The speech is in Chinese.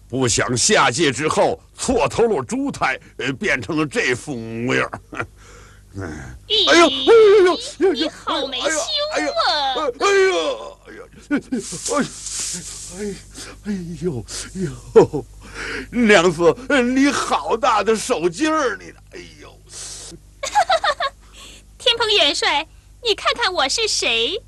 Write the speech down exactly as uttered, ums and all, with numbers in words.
不想下界之后错投了猪胎，呃，变成了这副模样。 咦， 哎呦，哎呦， 你好没羞啊！ 哎呦，哎呦，哎，哎呦呦，娘子，你好大的手劲儿，你，哎呦！ 天蓬元帅，你看看我是谁？